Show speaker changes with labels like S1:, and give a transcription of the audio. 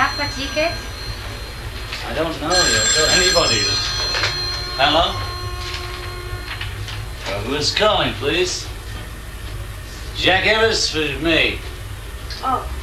S1: have a ticket?
S2: I don't know. You'll tell anybody. Hello? Who's calling, please? Jack Evers for me.
S1: Oh.